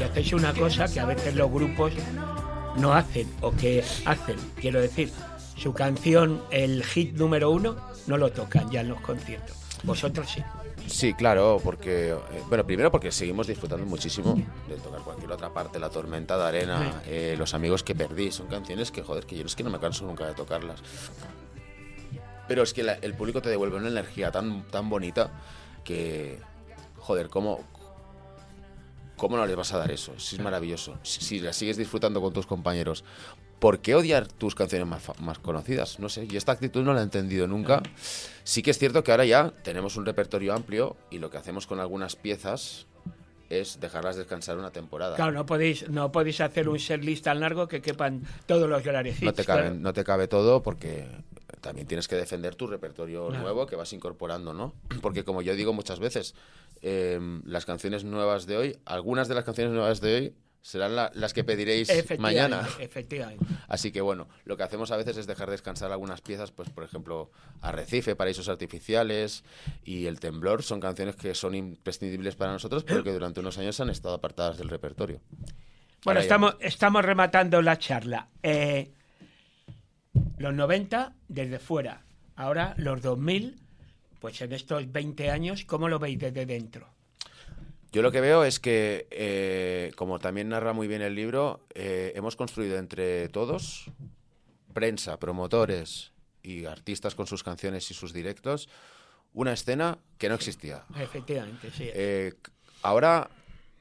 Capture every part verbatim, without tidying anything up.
hacéis una cosa que a veces los grupos no hacen, o que hacen, quiero decir, su canción, el hit número uno, no lo tocan ya en los conciertos. Vosotros sí. Sí, claro, porque, eh, bueno, primero porque seguimos disfrutando muchísimo de tocar cualquier otra parte, La Tormenta de Arena, eh, Los Amigos que Perdí, son canciones que, joder, que yo es que no me canso nunca de tocarlas. Pero es que la, el público te devuelve una energía tan, tan bonita que, joder, ¿cómo, ¿cómo no les vas a dar eso? Sí, es maravilloso. Si, si la sigues disfrutando con tus compañeros, ¿por qué odiar tus canciones más, más conocidas? No sé, y esta actitud no la he entendido nunca. Sí que es cierto que ahora ya tenemos un repertorio amplio y lo que hacemos con algunas piezas es dejarlas descansar una temporada. Claro, no podéis, no podéis hacer un setlist tan largo que quepan todos los grandes hits. No te cabe, claro. no te cabe todo porque también tienes que defender tu repertorio Claro. nuevo que vas incorporando, ¿no? Porque como yo digo muchas veces, eh, las canciones nuevas de hoy, algunas de las canciones nuevas de hoy serán la, las que pediréis mañana. Efectivamente. Así que bueno, lo que hacemos a veces es dejar descansar algunas piezas, pues por ejemplo, Arrecife, Paraísos Artificiales y El Temblor, son canciones que son imprescindibles para nosotros, pero que durante unos años han estado apartadas del repertorio. Bueno, Ahora estamos, estamos rematando la charla. Eh, los noventa desde fuera, ahora los dos mil, pues en estos veinte años, ¿cómo lo veis desde dentro? Yo lo que veo es que, eh, como también narra muy bien el libro, eh, hemos construido entre todos, prensa, promotores y artistas con sus canciones y sus directos, una escena que no existía. Efectivamente, sí. Eh, ahora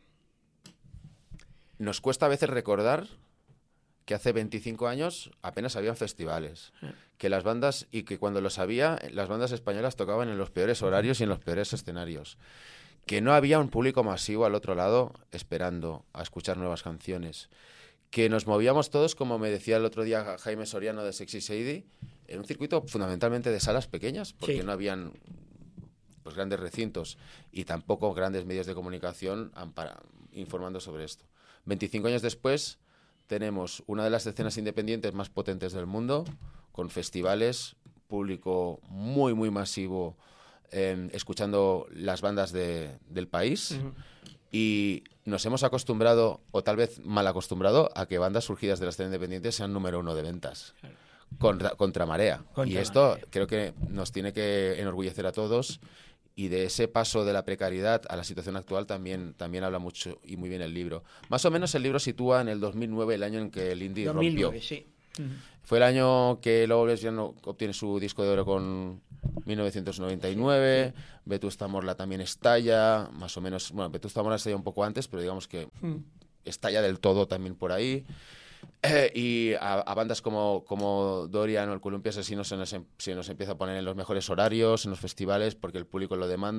nos cuesta a veces recordar que hace veinticinco años apenas habían festivales, que las bandas, y que cuando los había, las bandas españolas tocaban en los peores horarios y en los peores escenarios. Que no había un público masivo al otro lado esperando a escuchar nuevas canciones. Que nos movíamos todos, como me decía el otro día Jaime Soriano de Sexy Sadie, en un circuito fundamentalmente de salas pequeñas, porque sí. no habían pues, grandes recintos y tampoco grandes medios de comunicación ampara, informando sobre esto. veinticinco años después tenemos una de las escenas independientes más potentes del mundo, con festivales, público muy, muy masivo, Eh, escuchando las bandas de, del país, uh-huh. Y nos hemos acostumbrado, o tal vez mal acostumbrado, a que bandas surgidas de la escena independiente sean número uno de ventas, claro. contra, contra marea. Contra y esto marea. Creo que nos tiene que enorgullecer a todos, y de ese paso de la precariedad a la situación actual también, también habla mucho y muy bien el libro. Más o menos el libro sitúa en el dos mil nueve, el año en que el indie dos mil nueve, rompió. Sí. Uh-huh. Fue el año que Lobo Lesbiano obtiene su disco de oro con mil novecientos noventa y nueve, sí, sí. Vetusta Morla también estalla, más o menos, bueno, Vetusta Morla estalla un poco antes, pero digamos que mm. estalla del todo también por ahí. Eh, y a, a bandas como, como Dorian o el Columpio Asesino se nos, se nos empieza a poner en los mejores horarios, en los festivales, porque el público lo demanda.